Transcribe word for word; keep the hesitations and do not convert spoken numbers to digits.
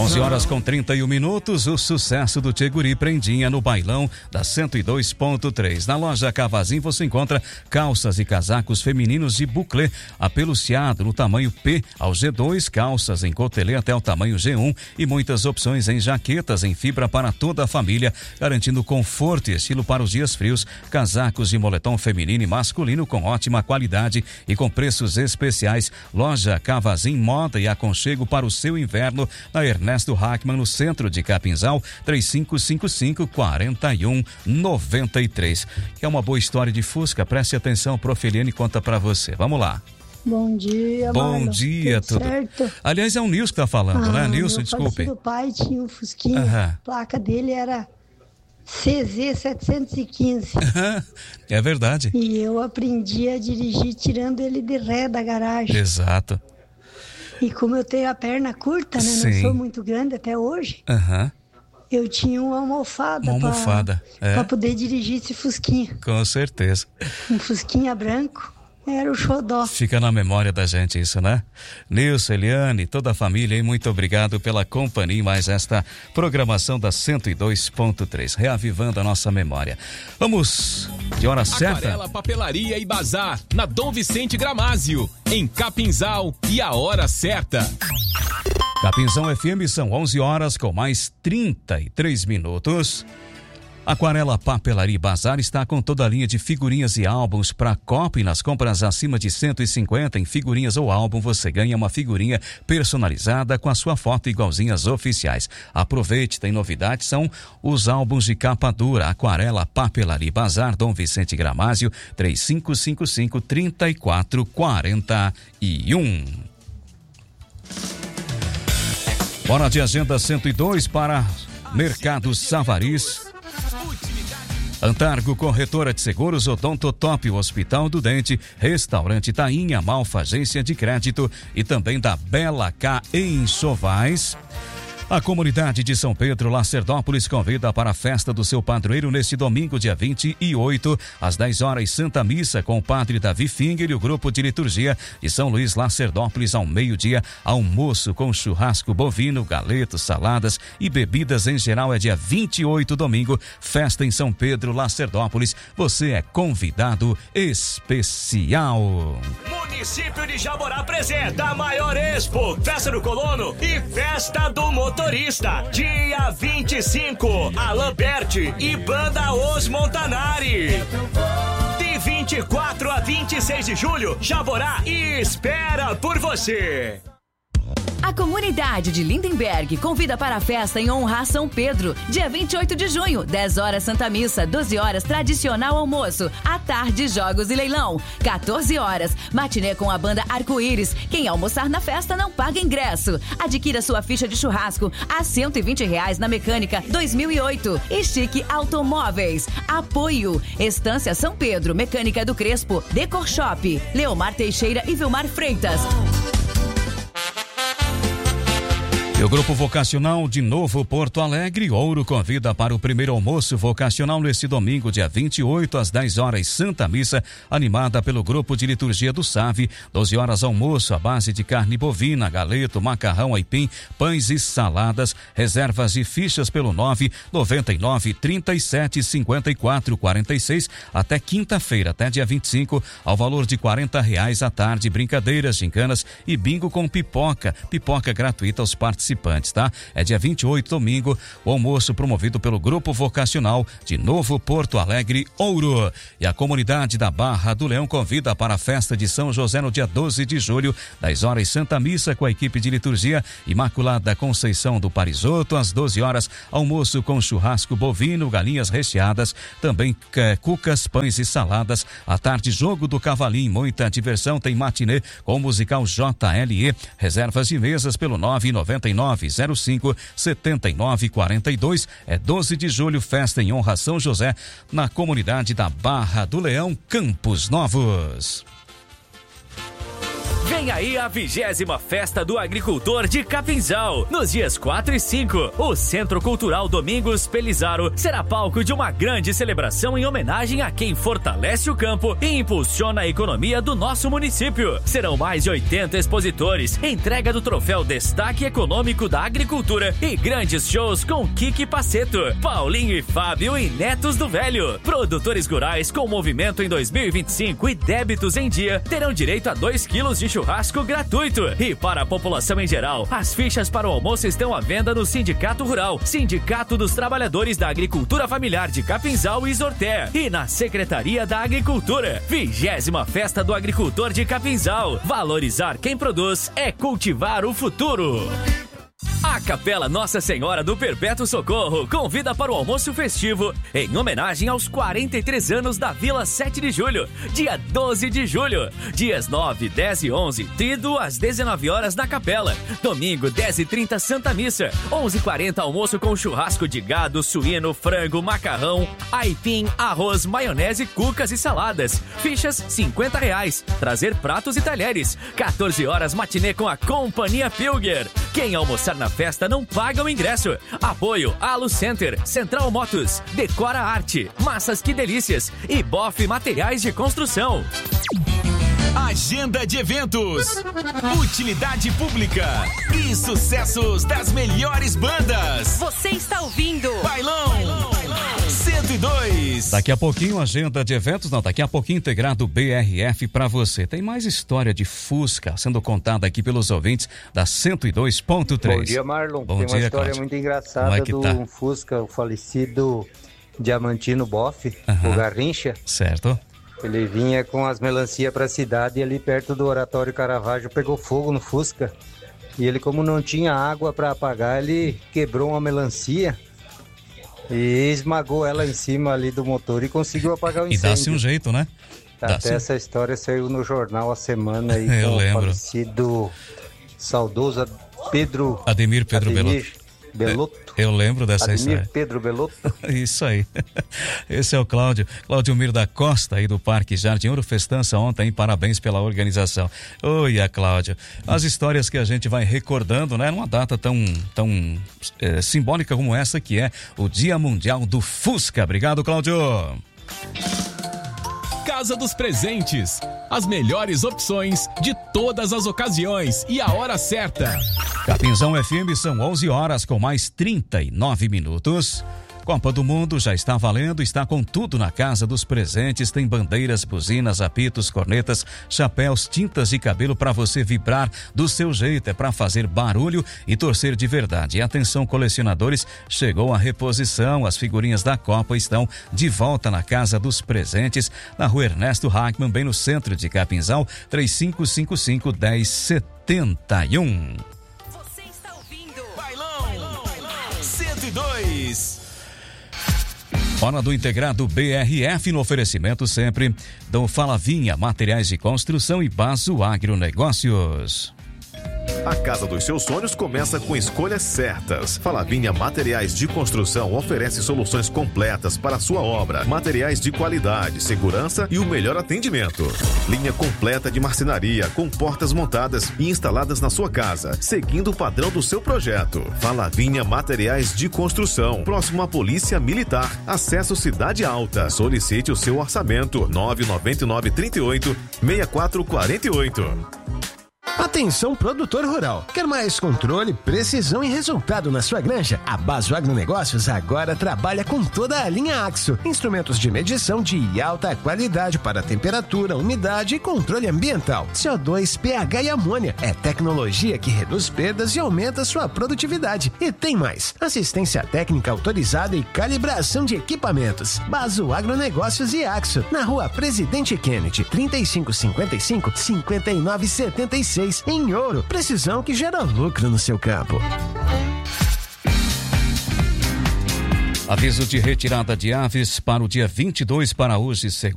onze horas com trinta e um minutos, o sucesso do Tchê Guri Prendinha no bailão da cento e dois ponto três. Na loja Cavazin você encontra calças e casacos femininos de buclé, apeluciado no tamanho P ao G dois, calças em cotelê até o tamanho G um e muitas opções em jaquetas em fibra para toda a família, garantindo conforto e estilo para os dias frios. Casacos de moletom feminino e masculino com ótima qualidade e com preços especiais. Loja Cavazin, moda e aconchego para o seu inverno, na Ernesto Hackman, no centro de Capinzal, três cinco cinco cinco, quatro um nove três. Que é uma boa história de Fusca, preste atenção, Profiliane conta pra você. Vamos lá. Bom dia, Bom Marlon. dia, tudo, tudo certo? Aliás, é o Nilson que tá falando, ah, né? Nilson, desculpe. Meu pai tinha um Fusquinha, uhum. A placa dele era C Z setecentos e quinze. É verdade. E eu aprendi a dirigir tirando ele de ré da garagem. Exato. E como eu tenho a perna curta, né? Sim. Não sou muito grande até hoje. Aham. Uhum. Eu tinha uma almofada, uma almofada para é. poder dirigir esse Fusquinha. Com certeza. Um Fusquinha branco. Era o xodó. Fica na memória da gente isso, né? Nilson, Eliane, toda a família, e muito obrigado pela companhia em mais esta programação da cento e dois ponto três, reavivando a nossa memória. Vamos de hora certa. Aquarela, Papelaria e Bazar, na Dom Vicente Gramázio, em Capinzal, e a hora certa. Capinzal F M, são onze horas com mais trinta e três minutos. Aquarela, Papelaria e Bazar está com toda a linha de figurinhas e álbuns para Copa, e nas compras acima de cento e cinquenta em figurinhas ou álbum você ganha uma figurinha personalizada com a sua foto igualzinha às oficiais. Aproveite, tem novidades, são os álbuns de capa dura. Aquarela, Papelaria e Bazar, Dom Vicente Gramázio, três cinco cinco cinco, três quatro quatro um. Bora de agenda cento e dois para Mercado Savaris. Antargo Corretora de Seguros, Odontotop, Hospital do Dente, Restaurante Tainha, Malfa, Agência de Crédito e também da Bela K em Sovais. A comunidade de São Pedro, Lacerdópolis, convida para a festa do seu padroeiro neste domingo, dia vinte e oito, às dez horas, Santa Missa com o padre Davi Finger e o grupo de liturgia de São Luís, Lacerdópolis, ao meio-dia, almoço com churrasco bovino, galetos, saladas e bebidas em geral. É dia vinte e oito, domingo, festa em São Pedro, Lacerdópolis. Você é convidado especial. Município de Jaborá apresenta a maior expo, Festa do Colono e Festa do Motorista. Dia vinte e cinco, Alain Berti e Banda Os Montanari. De vinte e quatro a vinte e seis de julho, Jaborá espera por você. A comunidade de Lindenberg convida para a festa em honra a São Pedro, dia vinte e oito de junho, dez horas Santa Missa, doze horas tradicional almoço, à tarde jogos e leilão, quatorze horas, matinê com a banda Arco-Íris. Quem almoçar na festa não paga ingresso. Adquira sua ficha de churrasco a cento e vinte reais na Mecânica dois mil e oito. E Chique Automóveis. Apoio Estância São Pedro, Mecânica do Crespo, Decor Shop, Leomar Teixeira e Vilmar Freitas. E o Grupo Vocacional de Novo Porto Alegre, Ouro, convida para o primeiro almoço vocacional neste domingo, dia vinte e oito, às dez horas, Santa Missa, animada pelo Grupo de Liturgia do S A V. doze horas, almoço à base de carne bovina, galeto, macarrão, aipim, pães e saladas. Reservas e fichas pelo nove nove nove, trinta e sete, cinquenta e quatro, quarenta e seis até quinta-feira, até dia vinte e cinco, ao valor de quarenta reais à tarde. Brincadeiras, gincanas e bingo com pipoca. Pipoca gratuita aos participantes. Tá? É dia vinte e oito, domingo, o almoço promovido pelo Grupo Vocacional de Novo Porto Alegre, Ouro. E a comunidade da Barra do Leão convida para a festa de São José no dia doze de julho, dez horas, Santa Missa com a equipe de liturgia Imaculada Conceição do Parisoto, às doze horas, almoço com churrasco bovino, galinhas recheadas, também é, cucas, pães e saladas. À tarde, jogo do cavalinho, muita diversão, tem matinê com o musical J L E. Reservas de mesas pelo nove nove nove, zero cinco, sete nove quatro dois. É doze de julho, festa em honra a São José, na comunidade da Barra do Leão, Campos Novos. Vem aí a vigésima Festa do Agricultor de Capinzal. Nos dias quatro e cinco, o Centro Cultural Domingos Pelizaro será palco de uma grande celebração em homenagem a quem fortalece o campo e impulsiona a economia do nosso município. Serão mais de oitenta expositores, entrega do troféu Destaque Econômico da Agricultura e grandes shows com Kiki Paceto, Paulinho e Fábio e Netos do Velho. Produtores rurais com movimento em dois mil e vinte e cinco e débitos em dia terão direito a dois quilos de churrasco gratuito. E para a população em geral, as fichas para o almoço estão à venda no Sindicato Rural, Sindicato dos Trabalhadores da Agricultura Familiar de Capinzal e Zorté, e na Secretaria da Agricultura. Vigésima Festa do Agricultor de Capinzal. Valorizar quem produz é cultivar o futuro. A Capela Nossa Senhora do Perpétuo Socorro convida para o almoço festivo em homenagem aos quarenta e três anos da Vila sete de julho, dia doze de julho. Dias nove, dez e onze, trido às dezenove horas na Capela. Domingo, dez e trinta, Santa Missa. onze e quarenta, almoço com churrasco de gado, suíno, frango, macarrão, aipim, arroz, maionese, cucas e saladas. Fichas, cinquenta reais. Trazer pratos e talheres. quatorze horas, matinê com a Companhia Pilger. Quem almoçar na festa não paga o ingresso. Apoio Alu Center, Central Motos, Decora Arte, Massas Que Delícias e Boff Materiais de Construção. Agenda de eventos, utilidade pública e sucessos das melhores bandas. Você está ouvindo Bailão, Bailão, Bailão cento e dois. Daqui a pouquinho, agenda de eventos, não, daqui a pouquinho integrado B R F para você. Tem mais história de Fusca sendo contada aqui pelos ouvintes da cento e dois ponto três. Bom dia, Marlon. Bom Tem dia, uma história Cláudio. muito engraçada é do tá? Fusca, o falecido Diamantino Boff, Uhum. o Garrincha. Certo. Ele vinha com as melancias para a cidade e ali perto do Oratório Caravaggio pegou fogo no Fusca. E ele, como não tinha água para apagar, ele quebrou uma melancia e esmagou ela em cima ali do motor e conseguiu apagar o incêndio. E dá-se um jeito, né? Até Dá-se... essa história saiu no jornal a semana aí Eu com lembro. o falecido saudoso Pedro... Ademir Pedro Ademir Belotto. Belotto. Eu lembro dessa Ademir história. Pedro Belotto. Isso aí. Esse é o Cláudio. Cláudio Mir da Costa aí do Parque Jardim Ouro Festança ontem. Parabéns pela organização. Oi, a Cláudio. As histórias que a gente vai recordando, né? Numa data tão, tão é, simbólica como essa que é o Dia Mundial do Fusca. Obrigado, Cláudio. Casa dos Presentes, as melhores opções de todas as ocasiões e a hora certa. Capinzão F M, são onze horas com mais trinta e nove minutos. Copa do Mundo já está valendo, está com tudo na Casa dos Presentes. Tem bandeiras, buzinas, apitos, cornetas, chapéus, tintas de cabelo para você vibrar do seu jeito. É para fazer barulho e torcer de verdade. E atenção, colecionadores, chegou a reposição. As figurinhas da Copa estão de volta na Casa dos Presentes, na Rua Ernesto Hackman, bem no centro de Capinzal, três cinco cinco cinco, um zero sete um. Você está ouvindo Bailão, cento e dois. Hora do integrado B R F, no oferecimento sempre do Fala Vinha, materiais de construção e Bazo Agronegócios. A casa dos seus sonhos começa com escolhas certas. Falavinha Materiais de Construção oferece soluções completas para a sua obra. Materiais de qualidade, segurança e o melhor atendimento. Linha completa de marcenaria, com portas montadas e instaladas na sua casa, seguindo o padrão do seu projeto. Falavinha Materiais de Construção, próximo à Polícia Militar. Acesso Cidade Alta. Solicite o seu orçamento. nove nove nove, três oito, seis quatro quatro oito. Atenção, produtor rural. Quer mais controle, precisão e resultado na sua granja? A Bazo Agronegócios agora trabalha com toda a linha Axo. Instrumentos de medição de alta qualidade para temperatura, umidade e controle ambiental. C O dois, pH e amônia. É tecnologia que reduz perdas e aumenta sua produtividade. E tem mais. Assistência técnica autorizada e calibração de equipamentos. Bazo Agronegócios e Axo. Na Rua Presidente Kennedy, trinta e cinco cinquenta e cinco, cinquenta e nove setenta e seis. Em Ouro, precisão que gera lucro no seu campo. Aviso de retirada de aves para o dia vinte e dois, para hoje, segunda.